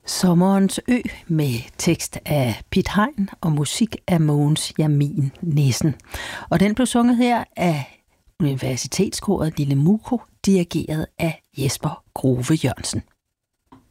Sommerens Ø med tekst af Piet Hein og musik af Mogens Jamin Nissen. Og den blev sunget her af Universitetskoret Lille Muko, dirigeret af Jesper Grove Jørgensen.